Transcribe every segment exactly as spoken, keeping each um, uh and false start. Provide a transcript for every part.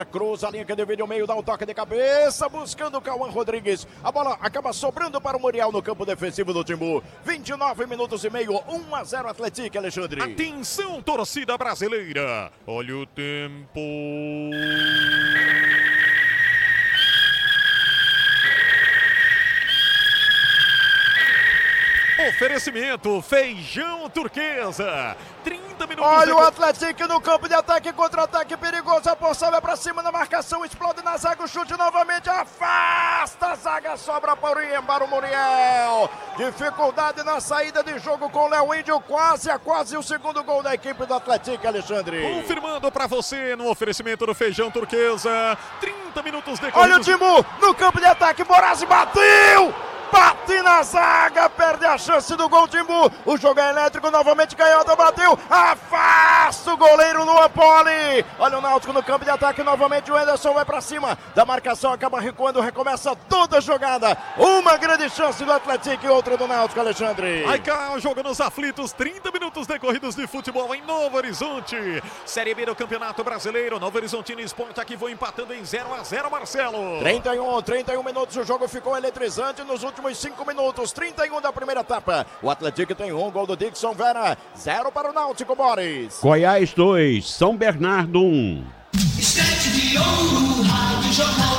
Cruza a linha que divide o meio, dá um toque de cabeça, buscando o Cauã Rodrigues. A bola acaba sobrando para o Muriel no campo defensivo do Timbu. vinte e nove minutos e meio, um a zero Atlético, Alexandre. Atenção, torcida brasileira. Olha o tempo. Oferecimento Feijão Turquesa. trinta minutos. Olha de... o Atlético no campo de ataque, contra-ataque perigoso. A Poção vai pra cima na marcação, explode na zaga, o chute novamente, afasta a zaga, sobra para o Muriel. Dificuldade na saída de jogo com o Léo Índio, quase a quase o segundo gol da equipe do Atlético, Alexandre. Confirmando pra você no oferecimento do Feijão Turquesa. trinta minutos de Olha o Timbu no campo de ataque, Borazzi bateu! Bate na zaga, perde a chance do gol, Timbu. O jogo é elétrico, novamente Canhota bateu, afasta o goleiro Luan Poli. Olha o Náutico no campo de ataque, novamente o Ederson vai pra cima da marcação, acaba recuando, recomeça toda a jogada. Uma grande chance do Atlético e outra do Náutico, Alexandre. Aí cá, jogo nos aflitos, trinta minutos decorridos de futebol em Novo Horizonte. Série B do Campeonato Brasileiro, Novo Horizontino Esporte aqui vão empatando em zero a zero, Marcelo. trinta e um, trinta e um minutos, o jogo ficou eletrizante nos últimos cinco minutos, trinta e um da primeira etapa. O Atlético tem um gol do Dixon Vera, zero para o Náutico, Boris. Goiás dois, São Bernardo um. Estante de ouro, Rádio Jornal.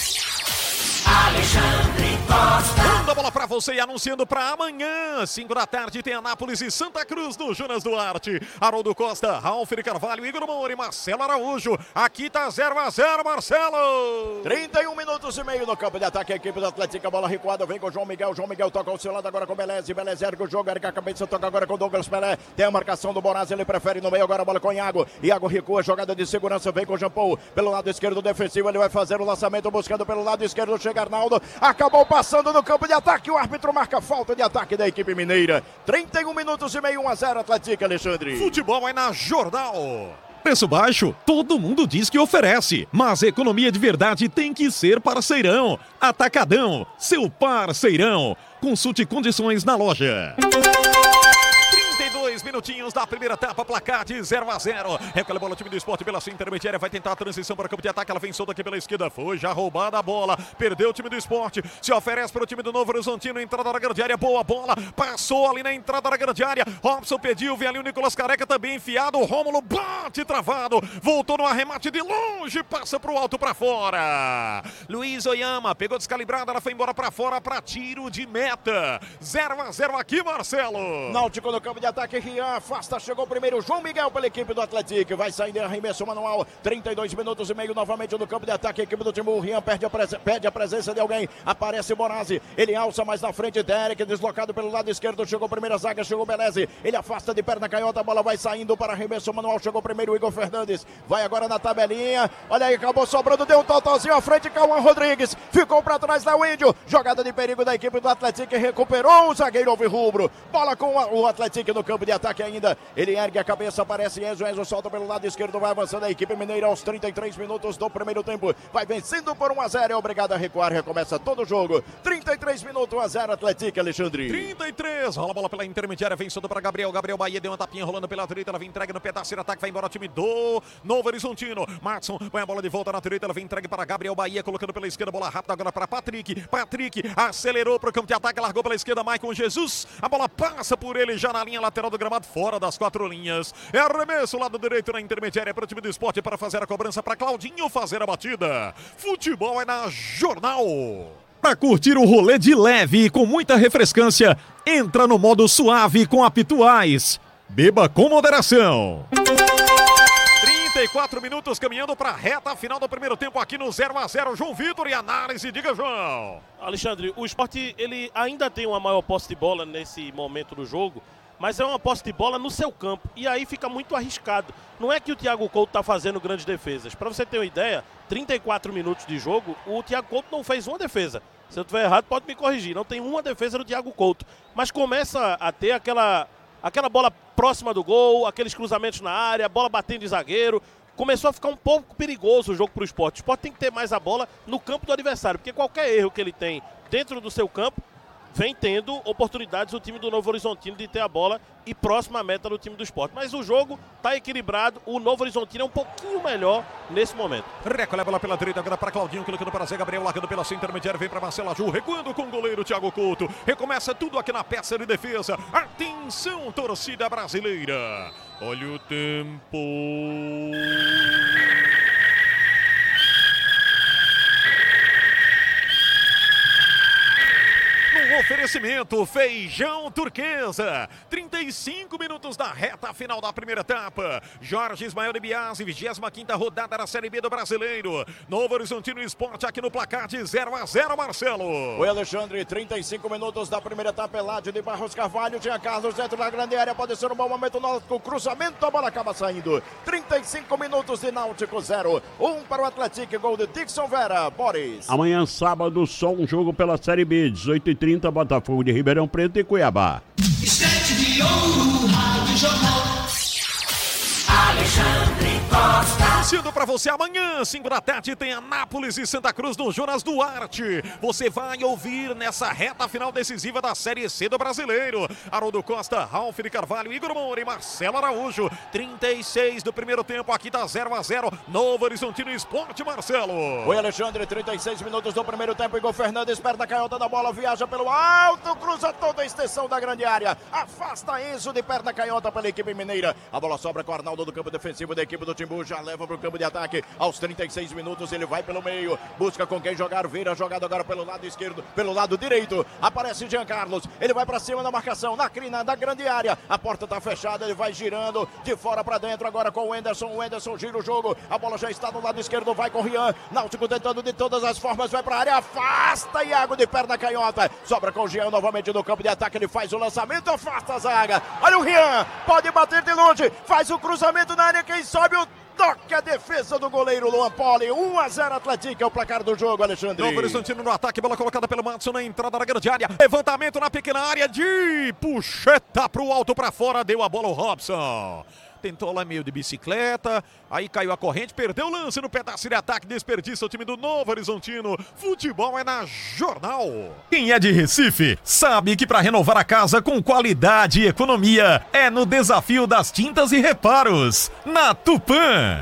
Alexandre Costa. Manda a bola pra você e anunciando pra amanhã, cinco da tarde, tem Anápolis e Santa Cruz do Jonas Duarte. Haroldo Costa, Ralf Carvalho, Igor Moura e Marcelo Araújo. Aqui tá zero a zero, Marcelo. trinta e um minutos e meio no campo de ataque, a equipe do Atlético, a bola recuada, vem com o João Miguel, João Miguel toca ao seu lado agora com o Beleze, Beleze ergue o jogo, ergue a cabeça, toca agora com o Douglas Pelé, tem a marcação do Borazzi, ele prefere no meio, agora a bola com o Iago, Iago recua, jogada de segurança, vem com o Jean Paul, pelo lado esquerdo defensivo, ele vai fazer o lançamento, buscando pelo lado esquerdo, chega Arnaldo, acabou passando no campo de ataque, o árbitro marca falta de ataque da equipe mineira, trinta e um minutos e meio, um a zero Atlético, Alexandre. Futebol é na Jornal. Preço baixo, todo mundo diz que oferece, mas economia de verdade tem que ser parceirão. Atacadão, seu parceirão. Consulte condições na loja. Minutinhos da primeira etapa, placar de zero a zero. Recolhe a bola, o time do Esporte pela sua intermediária, vai tentar a transição para o campo de ataque, ela vem solta aqui pela esquerda, foi já roubada a bola, perdeu o time do Esporte, se oferece para o time do Novo Horizontino, entrada na grande área, boa bola, passou ali na entrada da grande área, Robson pediu, vem ali o Nicolas Careca também enfiado, o Rômulo bate travado, voltou no arremate de longe, passa para o alto para fora. Luiz Oyama pegou descalibrada, ela foi embora para fora para tiro de meta. zero a zero aqui, Marcelo. Náutico no campo de ataque, Rian afasta, chegou primeiro João Miguel pela equipe do Atlético, vai sair de arremesso manual, trinta e dois minutos e meio novamente no campo de ataque, a equipe do Timbu, Rian perde a, prese perde a presença de alguém, aparece Borazzi, ele alça mais na frente, Derek deslocado pelo lado esquerdo, chegou a primeira zaga, chegou Beleze, ele afasta de perna canhota, a bola vai saindo para arremesso manual, chegou primeiro Igor Fernandes, vai agora na tabelinha, olha aí, acabou sobrando, deu um totalzinho à frente, Cauã Rodrigues, ficou para trás da Índio, jogada de perigo da equipe do Atlético, que recuperou o zagueiro alvirrubro, bola com o Atlético no campo de ataque ainda, ele ergue a cabeça, aparece Enzo, Enzo solta pelo lado esquerdo, vai avançando a equipe mineira aos trinta e três minutos do primeiro tempo, vai vencendo por um a zero, é obrigado a recuar, recomeça todo o jogo, trinta e três minutos, um a zero Atlético, Alexandre. trinta e três, rola a bola pela intermediária, vem solto para Gabriel, Gabriel Bahia deu uma tapinha rolando pela direita, ela vem entregue no pedaço de ataque, vai embora o time do Novo Horizontino, Matson põe a bola de volta na direita, ela vem entregue para Gabriel Bahia, colocando pela esquerda, bola rápida agora para Patrick, Patrick acelerou para o campo de ataque, largou pela esquerda, Maicon Jesus, a bola passa por ele já na linha lateral do gramado, fora das quatro linhas, é arremesso lado direito na intermediária para o time do Esporte para fazer a cobrança para Claudinho fazer a batida. Futebol é na Jornal. Para curtir o rolê de leve e com muita refrescância, entra no modo suave com a Pituais. Beba com moderação. trinta e quatro minutos caminhando para a reta final do primeiro tempo aqui no zero a zero. João Vitor e análise, diga, João. Alexandre, o Sport ele ainda tem uma maior posse de bola nesse momento do jogo, mas é uma posse de bola no seu campo, e aí fica muito arriscado. Não é que o Thiago Couto está fazendo grandes defesas. Para você ter uma ideia, trinta e quatro minutos de jogo, o Thiago Couto não fez uma defesa. Se eu estiver errado, pode me corrigir. Não tem uma defesa do Thiago Couto. Mas começa a ter aquela, aquela bola próxima do gol, aqueles cruzamentos na área, bola batendo de zagueiro. Começou a ficar um pouco perigoso o jogo para o Sport. O Sport tem que ter mais a bola no campo do adversário, porque qualquer erro que ele tem dentro do seu campo vem tendo oportunidades o time do Novo Horizontino de ter a bola e próxima à meta do time do Sport. Mas o jogo está equilibrado, o Novo Horizontino é um pouquinho melhor nesse momento. Recolhe a bola pela direita, agora para Claudinho, colocando para Zé Gabriel, largando pela centro intermediária, vem para Marcelo Aju, recuando com o goleiro Thiago Couto. Recomeça tudo aqui na peça de defesa. Atenção, torcida brasileira. Olha o tempo. Oferecimento Feijão Turquesa, trinta e cinco minutos da reta final da primeira etapa. Jorge Ismael de Biasi, vigésima quinta rodada da Série B do Brasileiro. Novo Horizontino Esporte aqui no placar de zero a zero, Marcelo. Oi, Alexandre, trinta e cinco minutos da primeira etapa. Eládio de Barros Carvalho, tinha Carlos dentro da grande área, pode ser um bom momento. Náutico, cruzamento, a bola acaba saindo. trinta e cinco minutos de Náutico, zero. Um para o Atlético, gol de Dixon Vera. Boris. Amanhã, sábado, só um jogo pela Série B, dezoito e trinta, Botafogo de Ribeirão Preto e Cuiabá. Instante de ouro, Rádio Jornal. Alexandre Costa. Cedo para você amanhã, cinco da tarde, tem Anápolis e Santa Cruz no Jonas Duarte. Você vai ouvir nessa reta final decisiva da Série C do Brasileiro. Haroldo Costa, Ralf de Carvalho, Igor Moura e Marcelo Araújo. trinta e seis do primeiro tempo, aqui tá zero a zero. Novo Horizontino Esporte, Marcelo. Oi, Alexandre, trinta e seis minutos do primeiro tempo. Igor Fernandes perto da canhota da bola, viaja pelo alto, cruza toda a extensão da grande área. Afasta Enzo de perto da canhota pela equipe mineira. A bola sobra com o Arnaldo do campo defensivo da equipe do Timbu, já leva para o campo de ataque. Aos trinta e seis minutos ele vai pelo meio, busca com quem jogar, vira a jogada agora pelo lado esquerdo, pelo lado direito, aparece Jean Carlos, ele vai para cima da marcação, na crina da grande área, a porta está fechada, ele vai girando de fora para dentro agora com o Enderson, o Enderson gira o jogo, a bola já está no lado esquerdo, vai com o Rian, Náutico tentando de todas as formas, vai para a área, afasta Iago de perna canhota, sobra com o Jean novamente no campo de ataque, ele faz o lançamento, afasta a zaga, olha o Rian, pode bater de longe, faz o cruzamento na área, quem sobe o toque a defesa do goleiro Luan Poli. um a zero Atlético é o placar do jogo, Alexandre. Novo Horizontino no ataque, bola colocada pelo Matson na entrada da grande área. Levantamento na pequena área de puxeta pro alto, para fora, deu a bola o Robson. Tentou lá meio de bicicleta, aí caiu a corrente, perdeu o lance no pedaço de ataque, desperdiça o time do Novo Horizontino. Futebol é na Jornal. Quem é de Recife sabe que para renovar a casa com qualidade e economia é no desafio das tintas e reparos, na Tupã.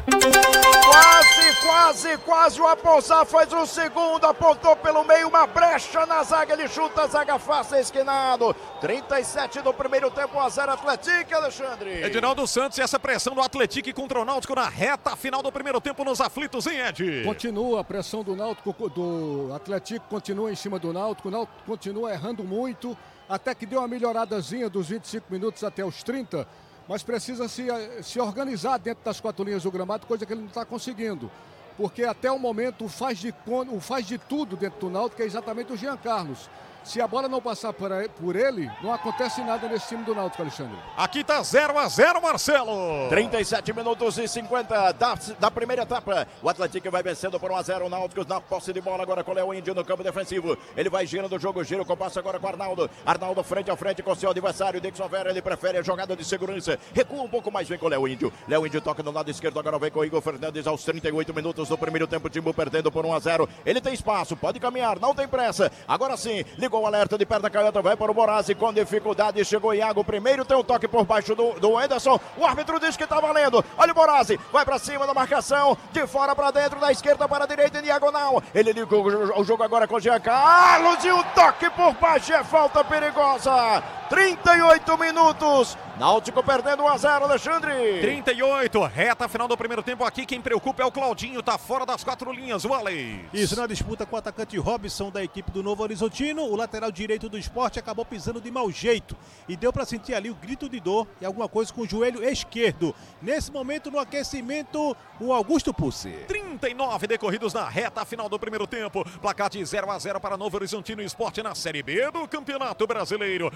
Quase, quase, quase o Aponçar faz o segundo, apontou pelo meio, uma brecha na zaga, ele chuta a zaga fácil, esquinado. trinta e sete do primeiro tempo, um a zero Atlético, Alexandre. Edinaldo Santos e essa pressão do Atlético contra o Náutico na reta final do primeiro tempo nos aflitos, hein, Ed? Continua a pressão do Náutico, do Atlético continua em cima do Náutico, o Náutico continua errando muito, até que deu uma melhoradazinha dos vinte e cinco minutos até os trinta, mas precisa se, se organizar dentro das quatro linhas do gramado, coisa que ele não está conseguindo. Porque até o momento o faz, de, o faz de tudo dentro do Náutico é exatamente o Jean Carlos. Se a bola não passar por, por ele, não acontece nada nesse time do Náutico, Alexandre. Aqui tá zero a zero, Marcelo. trinta e sete minutos e cinquenta da, da primeira etapa. O Atlético vai vencendo por um a zero. O Náutico na posse de bola agora com o Léo Índio no campo defensivo. Ele vai girando o jogo, gira o compasso agora com o Arnaldo. Arnaldo frente a frente com o seu adversário. Dixon Vera, ele prefere a jogada de segurança. Recua um pouco mais, vem com o Léo Índio. Léo Índio toca no lado esquerdo, agora vem com o Igor Fernandes aos trinta e oito minutos do primeiro tempo. Timbu perdendo por um a zero. Ele tem espaço, pode caminhar, não tem pressa. Agora sim, ligou o alerta de perna canhota, vai para o Borazzi com dificuldade, chegou Iago primeiro, tem um toque por baixo do, do Enderson, o árbitro diz que tá valendo, olha o Borazzi, vai para cima da marcação, de fora para dentro, da esquerda para a direita em diagonal, ele ligou o, o jogo agora com o Jean Carlos e o toque por baixo, é falta perigosa, trinta e oito minutos, Náutico perdendo um a zero, Alexandre. trinta e oito, reta final do primeiro tempo aqui, quem preocupa é o Claudinho, tá fora das quatro linhas, o Alex. Isso, na disputa com o atacante Robson da equipe do Novo Horizontino, o lateral direito do Sport acabou pisando de mau jeito e deu para sentir ali o grito de dor e alguma coisa com o joelho esquerdo. Nesse momento, no aquecimento, o Augusto Pussi. trinta e nove decorridos na reta final do primeiro tempo, placar de zero a zero para Novo Horizontino Sport na Série B do Campeonato Brasileiro. zero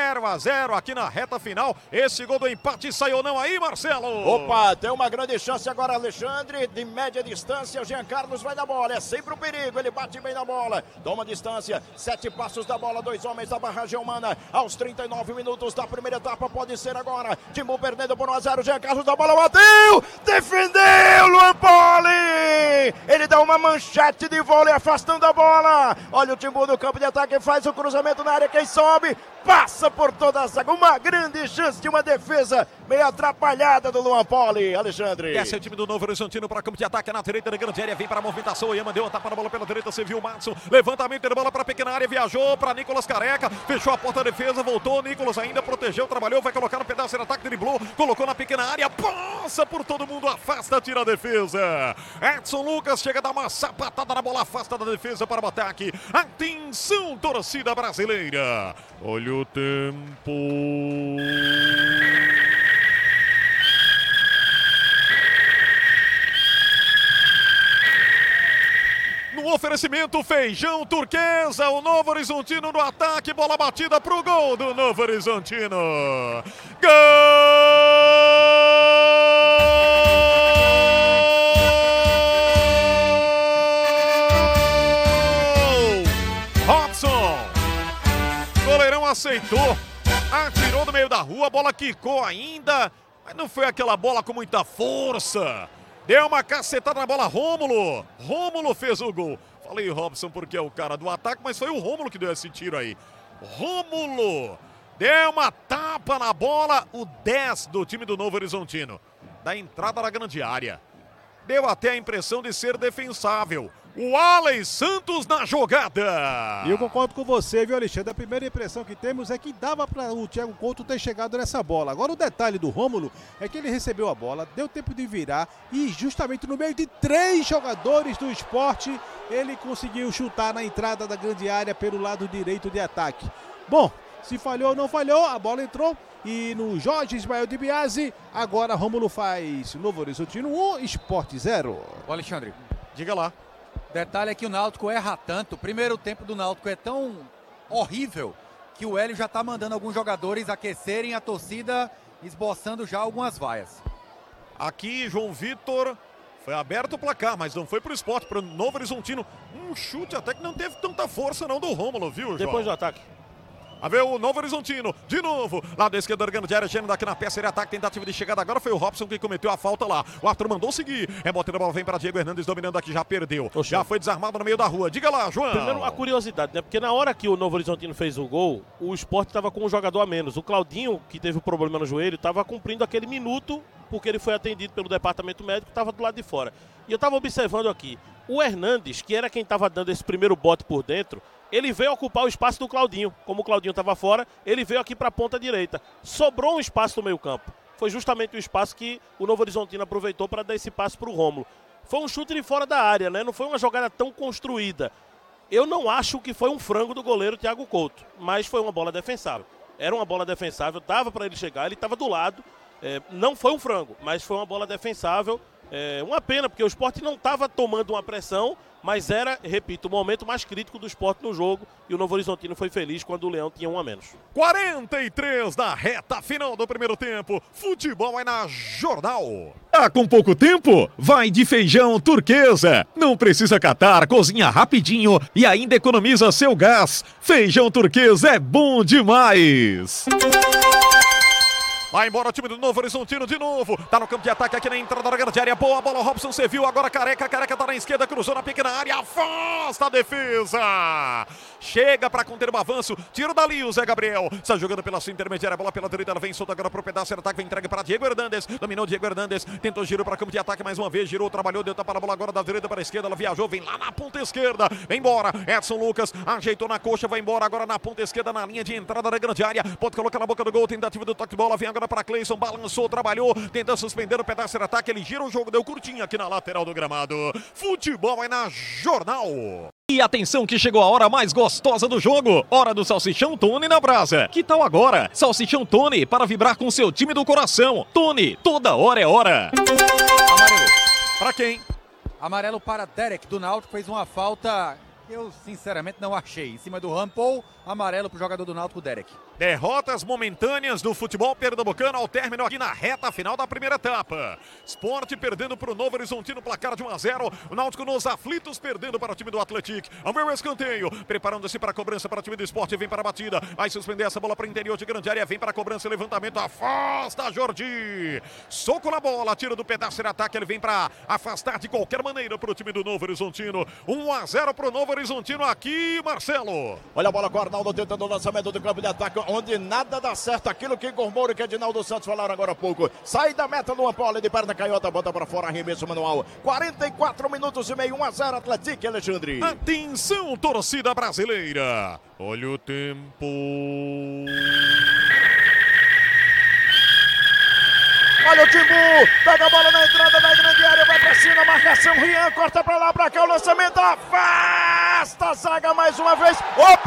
zero a zero aqui na reta final. Esse gol do empate saiu não aí, Marcelo? Opa, tem uma grande chance agora, Alexandre, de média distância. Jean Carlos vai na bola, é sempre um perigo, ele bate bem na bola, toma distância, sete passos da bola, dois homens da barragem humana. Aos trinta e nove minutos da primeira etapa, pode ser agora. Timbu perdendo por um a zero, Jean Carlos da bola, bateu, defendeu, Luan Poli! Ele dá uma manchete de vôlei afastando a bola. Olha o Timbu no campo de ataque, faz o cruzamento na área, quem sobe, passa por toda a zaga. Uma grande chance de uma defesa meio atrapalhada do Luan Poli, Alexandre. Esse é o time do Novo Horizontino para campo de ataque na direita da grande área, vem para a movimentação, o Yama deu uma tapa na bola pela direita, você viu o Matson, levantamento de bola para a pequena área, viajou para Nicolas Careca, fechou a porta da defesa, voltou, Nicolas ainda protegeu, trabalhou, vai colocar no pedaço de ataque, driblou, colocou na pequena área, passa por todo mundo, afasta, tira a defesa. Edson Lucas chega a dar uma sapatada na bola, afasta da defesa para o ataque. Atenção, torcida brasileira. Olha o tempo. No oferecimento Feijão Turquesa, o Novo Horizontino no ataque, bola batida pro gol do Novo Horizontino. Gol! Robson! Goleirão aceitou, atirou no meio da rua, a bola quicou ainda, mas não foi aquela bola com muita força. Deu uma cacetada na bola, Rômulo. Rômulo fez o gol. Falei Robson porque é o cara do ataque, mas foi o Rômulo que deu esse tiro aí. Rômulo deu uma tapa na bola, o dez do time do Novo Horizontino. Da entrada na grande área. Deu até a impressão de ser defensável. O Alex Santos na jogada. E eu concordo com você, viu, Alexandre? A primeira impressão que temos é que dava para o Thiago Couto ter chegado nessa bola. Agora o detalhe do Rômulo é que ele recebeu a bola, deu tempo de virar e justamente no meio de três jogadores do Sport, ele conseguiu chutar na entrada da grande área pelo lado direito de ataque. Bom, se falhou ou não falhou, a bola entrou e no Jorge Ismael de Biasi, agora Rômulo faz Novo Horizontino um, Sport zero. Ô Alexandre, diga lá. Detalhe é que o Náutico erra tanto. O primeiro tempo do Náutico é tão horrível que o Hélio já está mandando alguns jogadores aquecerem a torcida, esboçando já algumas vaias. Aqui, João Vitor, foi aberto o placar, mas não foi para o Sport, para o Novo Horizontino. Um chute até que não teve tanta força não do Rômulo, viu, João? Depois do ataque. A ver o Novo Horizontino, de novo, lado esquerdo da grande área, Gênero daqui na peça, ele ataque, tentativa de chegada, agora foi o Robson que cometeu a falta lá, o Arthur mandou seguir, rebotando a bola, vem para Diego Hernandes, dominando aqui, já perdeu, Oxe. já foi desarmado no meio da rua, diga lá, João. Primeiro, a curiosidade, né, porque na hora que o Novo Horizontino fez o gol, o Sport estava com um jogador a menos, o Claudinho, que teve o um problema no joelho, estava cumprindo aquele minuto, porque ele foi atendido pelo departamento médico, estava do lado de fora, e eu estava observando aqui, o Hernandes, que era quem estava dando esse primeiro bote por dentro, ele veio ocupar o espaço do Claudinho. Como o Claudinho estava fora, ele veio aqui para a ponta direita. Sobrou um espaço no meio campo. Foi justamente o espaço que o Novo Horizontino aproveitou para dar esse passe para o Rômulo. Foi um chute de fora da área, né? Não foi uma jogada tão construída. Eu não acho que foi um frango do goleiro Thiago Couto, mas foi uma bola defensável. Era uma bola defensável, dava para ele chegar, ele estava do lado. É, não foi um frango, mas foi uma bola defensável. É, uma pena, porque o Sport não estava tomando uma pressão, mas era, repito, o momento mais crítico do Sport no jogo, e o Novo Horizontino foi feliz quando o Leão tinha um a menos. quarenta e três da reta final do primeiro tempo, futebol é na Jornal. Tá com pouco tempo? Vai de Feijão Turquesa. Não precisa catar, cozinha rapidinho e ainda economiza seu gás. Feijão Turquesa é bom demais. Vai embora o time do Novo Horizontino de novo. Tá no campo de ataque aqui na entrada da grande área. Boa bola, Robson, você viu. Agora Careca. Careca tá na esquerda, cruzou na pequena área. Afasta a defesa. Chega pra conter o avanço. Tiro dali o Zé Gabriel. Está jogando pela sua intermediária. Bola pela direita. Ela vem solta agora pro pedaço. Ataque vem entregue para Diego Hernandes. Dominou Diego Hernandes. Tentou giro para campo de ataque mais uma vez. Girou, trabalhou. Deu tapa na bola agora da direita para a esquerda. Ela viajou. Vem lá na ponta esquerda. Vem embora. Edson Lucas ajeitou na coxa. Vai embora agora na ponta esquerda. Na linha de entrada da grande área. Pode colocar na boca do gol. Tentativa do toque de bola. Vem agora para Cleison. Balançou, trabalhou. Tenta suspender o pedaço de ataque. Ele gira o jogo. Deu curtinho aqui na lateral do gramado. Futebol é na Jornal. E atenção que chegou a hora mais gostosa do jogo. Hora do Salsichão Tony na brasa. Que tal agora? Salsichão Tony para vibrar com seu time do coração. Tony, toda hora é hora. Amarelo. Para quem? Amarelo para Derek do Náutico. Fez uma falta que eu sinceramente não achei. Em cima do Rampol, amarelo para o jogador do Náutico, Derek. Derrotas momentâneas do futebol pernambucano ao término aqui na reta final da primeira etapa. Sport perdendo para o Novo Horizontino, placar de um a zero. O Náutico nos aflitos perdendo para o time do Atlético. Ao meu escanteio, preparando-se para a cobrança para o time do Sport, vem para a batida, vai suspender essa bola para o interior de grande área, vem para a cobrança, levantamento, afasta Jordi. Soco na bola, tira do pedaço de ataque, ele vem para afastar de qualquer maneira para o time do Novo Horizontino. um a zero para o Novo Horizontino aqui, Marcelo. Olha a bola com o Arnaldo tentando o lançamento do campo de ataque, onde nada dá certo, aquilo que Igor Moura e que Edinaldo Santos falaram agora há pouco. Sai da meta, Luan Poli de perna canhota, bota para fora, arremesso manual. quarenta e quatro minutos e meio, um a zero Atlético, Alexandre. Atenção, torcida brasileira. Olha o tempo. Olha o Timbu, pega a bola na entrada da grande área, vai pra cima, marcação, Rian, corta pra lá, pra cá, o lançamento, afasta a zaga mais uma vez,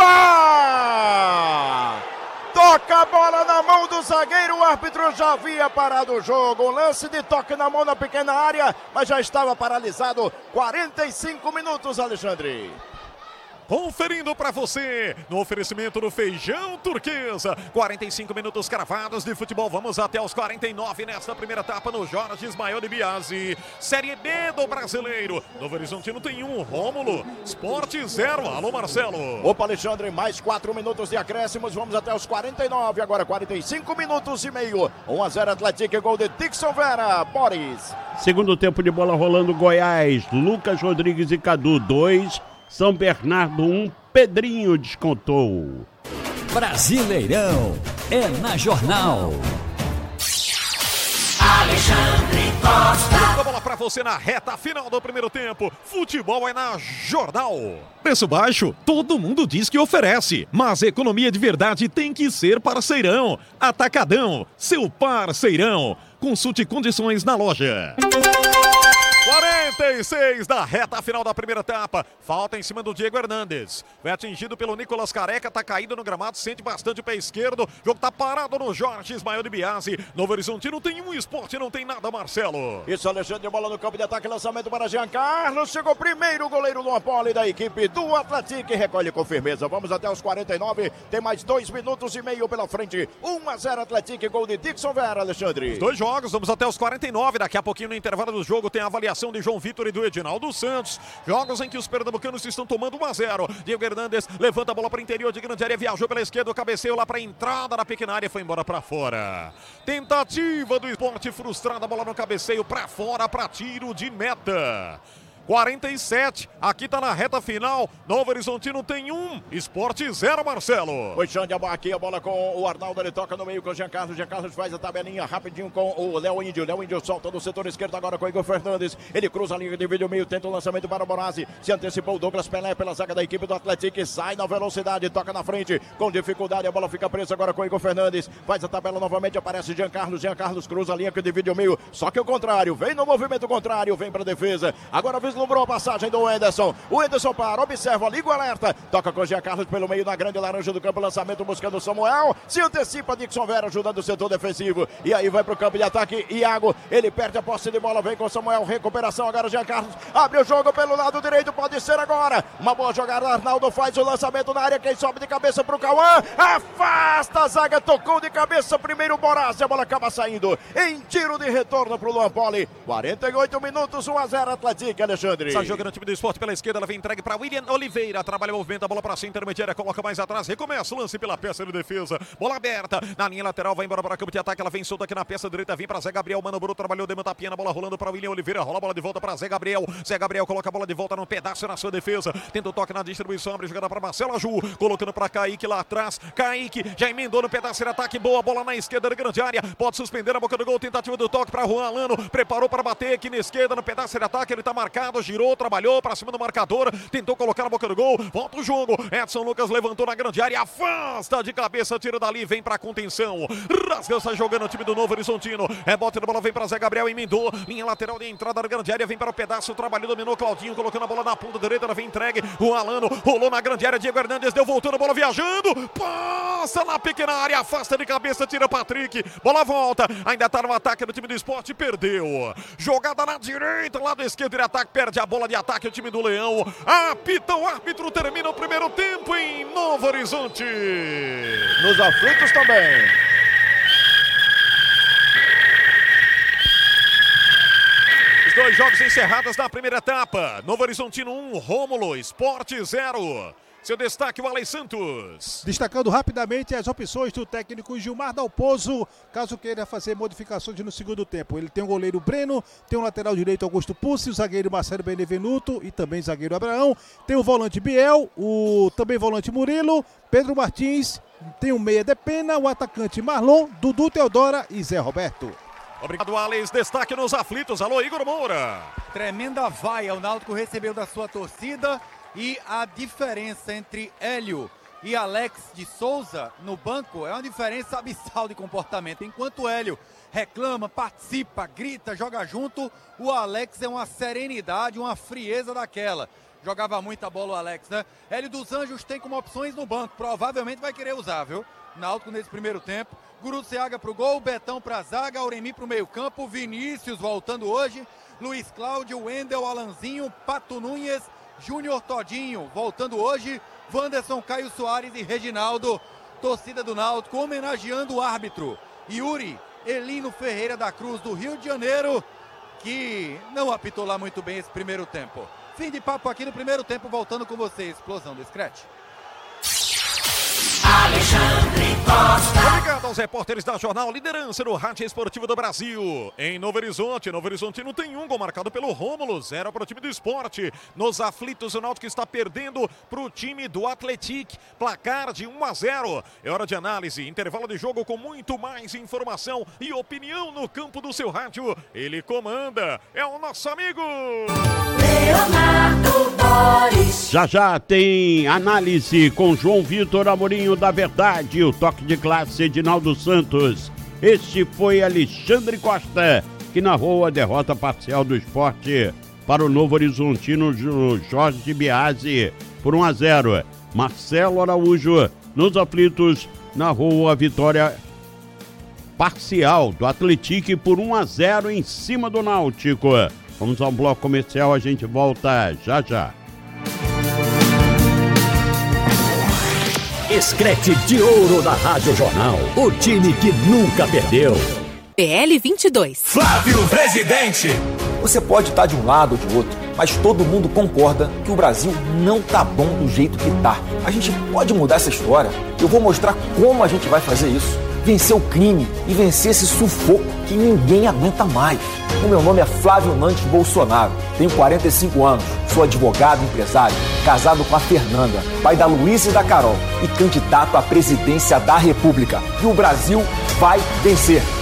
opa! Toca a bola na mão do zagueiro, o árbitro já havia parado o jogo, um lance de toque na mão na pequena área, mas já estava paralisado, quarenta e cinco minutos, Alexandre. Conferindo para você, no oferecimento do Feijão Turquesa, quarenta e cinco minutos cravados de futebol, vamos até os quarenta e nove nesta primeira etapa no Jorge Ismael de Biasi. Série B do Brasileiro, Novo Horizontino tem um, Rômulo, Sport zero, alô Marcelo. Opa, Alexandre, mais quatro minutos de acréscimos, vamos até os quarenta e nove, agora quarenta e cinco minutos e meio, um a zero Atlético, gol de Dixon Vera, Boris. Segundo tempo de bola rolando, Goiás, Lucas Rodrigues e Cadu, dois. São Bernardo, um, Pedrinho descontou. Brasileirão é na Jornal. Alexandre Costa. A bola pra você na reta final do primeiro tempo. Futebol é na Jornal. Preço baixo, todo mundo diz que oferece, mas economia de verdade tem que ser parceirão. Atacadão, seu parceirão. Consulte condições na loja. quarenta e seis da reta final da primeira etapa. Falta em cima do Diego Hernandes. Foi atingido pelo Nicolas Careca, tá caído no gramado, sente bastante o pé esquerdo. O jogo tá parado no Jorge Ismael de Biasi. Novo Horizontino tem um, Esporte não tem nada, Marcelo. Isso, Alexandre, bola no campo de ataque, lançamento para Jean Carlos. Chegou primeiro o goleiro Luan Poli da equipe do Atlético e recolhe com firmeza. Vamos até os quarenta e nove, tem mais dois minutos e meio pela frente. um a zero Atlético, gol de Dixon Vera, Alexandre. Os dois jogos, vamos até os quarenta e nove. Daqui a pouquinho no intervalo do jogo tem a avaliação de João Vitor e do Edinaldo Santos. Jogos em que os pernambucanos estão tomando um a zero. Diego Hernandes levanta a bola para o interior de grande área, viajou pela esquerda, o cabeceio lá para a entrada da pequena área, foi embora para fora. Tentativa do Esporte frustrada, a bola no cabeceio para fora, para tiro de meta. quarenta e sete, aqui tá na reta final. Novo Horizontino tem um, Sport zero, Marcelo. Foi Xande aqui, a bola com o Arnaldo, ele toca no meio com o Jean Carlos. Jean Carlos faz a tabelinha rapidinho com o Léo Índio. Léo Índio solta do setor esquerdo agora com o Igor Fernandes. Ele cruza a linha de vídeo meio, tenta o lançamento para o Borazzi. Se antecipou o Douglas Pelé pela zaga da equipe do Atlético e sai na velocidade, toca na frente com dificuldade. A bola fica presa agora com o Igor Fernandes. Faz a tabela novamente, aparece Jean Carlos. Jean Carlos cruza a linha que divide o meio, só que o contrário, vem no movimento contrário, vem para a defesa. Agora vislumbrou a passagem do Anderson. O Anderson para, observa, liga o alerta. Toca com o Jean Carlos pelo meio na grande laranja do campo. Lançamento buscando o Samuel. Se antecipa Dixon Vera ajudando o setor defensivo. E aí vai para o campo de ataque. Iago, ele perde a posse de bola. Vem com o Samuel. Recuperação agora. Jean Carlos abre o jogo pelo lado direito. Pode ser agora. Uma boa jogada. Arnaldo faz o lançamento na área. Quem sobe de cabeça para o Cauã. Afasta a zaga. Tocou de cabeça. Primeiro o Borazzi. A bola acaba saindo em tiro de retorno para o Luan Poli. quarenta e oito minutos. um a zero Atlético, Alexandre. Está jogando o time do Esporte pela esquerda, ela vem entregue para William Oliveira, trabalha o movimento, a bola para cima, intermediária, coloca mais atrás, recomeça o lance pela peça de defesa, bola aberta, na linha lateral, vai embora para o campo de ataque, ela vem solta aqui na peça direita, vem para Zé Gabriel, Mano Bruto, trabalhou, deu uma tapinha na bola, rolando para William Oliveira, rola a bola de volta para Zé Gabriel, Zé Gabriel coloca a bola de volta no pedaço na sua defesa, tenta o toque na distribuição, abre jogada para Marcelo Aju, colocando para Kaique lá atrás, Kaique já emendou no pedaço de ataque, boa bola na esquerda da grande área, pode suspender a boca do gol, tentativa do toque para Juan Alano, preparou para bater aqui na esquerda no pedaço de ataque, ele tá marcado, girou, trabalhou para cima do marcador, tentou colocar na boca do gol, volta o jogo, Edson Lucas levantou na grande área, afasta de cabeça, tira dali, vem pra contenção, rasga, sai jogando o time do Novo Horizontino, rebote da bola, vem pra Zé Gabriel, emendou, linha lateral de entrada da grande área, vem para o pedaço, trabalhou, dominou Claudinho, colocando a bola na ponta direita, ela vem entregue, o Alano rolou na grande área, Diego Hernandes deu, voltando a bola viajando, passa na pequena área, afasta de cabeça, tira Patrick, bola volta, ainda tá no ataque do time do Esporte, perdeu, jogada na direita, lado esquerdo de ataque, perde perde a bola de ataque o time do Leão. Apita o árbitro, termina o primeiro tempo em Novo Horizonte. Nos aflitos também. Os dois jogos encerrados na primeira etapa. Novo Horizontino um, Rômulo, Sport zero. Seu destaque, o Alex Santos. Destacando rapidamente as opções do técnico Gilmar Dalpozo, caso queira fazer modificações no segundo tempo. Ele tem o goleiro Breno, tem o lateral direito Augusto Pussi, o zagueiro Marcelo Benevenuto e também zagueiro Abraão. Tem o volante Biel, o também volante Murilo, Pedro Martins, tem o meia Depena, o atacante Marlon, Dudu Teodora e Zé Roberto. Obrigado, Alex. Destaque nos aflitos. Alô, Igor Moura. Tremenda vaia o Náutico recebeu da sua torcida. E a diferença entre Hélio e Alex de Souza no banco é uma diferença abissal de comportamento. Enquanto o Hélio reclama, participa, grita, joga junto, o Alex é uma serenidade, uma frieza daquela. Jogava muita bola o Alex, né? Hélio dos Anjos tem como opções no banco, provavelmente vai querer usar, viu? Náutico nesse primeiro tempo. Guru Seaga pro gol, Betão pra zaga, Auremi pro meio campo, Vinícius voltando hoje, Luiz Cláudio, Wendel, Alanzinho, Pato Nunes, Júnior Todinho, voltando hoje, Wanderson, Caio Soares e Reginaldo, torcida do Náutico, homenageando o árbitro, Yuri Elino Ferreira da Cruz, do Rio de Janeiro, que não apitou lá muito bem esse primeiro tempo. Fim de papo aqui no primeiro tempo, voltando com vocês, explosão do Scratch. Alexandre Costa. Obrigado aos repórteres da Jornal, liderança no rádio esportivo do Brasil. Em Novo Horizonte, Novo Horizontino tem um gol marcado pelo Rômulo, zero para o time do Esporte. Nos aflitos, o Náutico está perdendo para o time do Atlético, placar de um a zero. É hora de análise, intervalo de jogo com muito mais informação e opinião no campo do seu rádio. Ele comanda, é o nosso amigo Leonardo Boris. Já já tem análise com João Vitor Amorinho da Verdade, o toque de classe Edinaldo Santos. Este foi Alexandre Costa, que narrou a derrota parcial do Esporte para o Novo Horizontino Jorge Biasi por um a zero. Marcelo Araújo, nos aflitos, narrou a vitória parcial do Atlético por um a zero em cima do Náutico. Vamos ao bloco comercial, a gente volta já já. Escrete de ouro da Rádio Jornal. O time que nunca perdeu. P L vinte e dois. Flávio Presidente. Você pode estar de um lado ou de outro, mas todo mundo concorda que o Brasil não tá bom do jeito que tá. A gente pode mudar essa história. Eu vou mostrar como a gente vai fazer isso. Vencer o crime e vencer esse sufoco que ninguém aguenta mais. O meu nome é Flávio Nantes Bolsonaro, tenho quarenta e cinco anos, sou advogado, empresário, casado com a Fernanda, pai da Luísa e da Carol e candidato à presidência da República. E o Brasil vai vencer.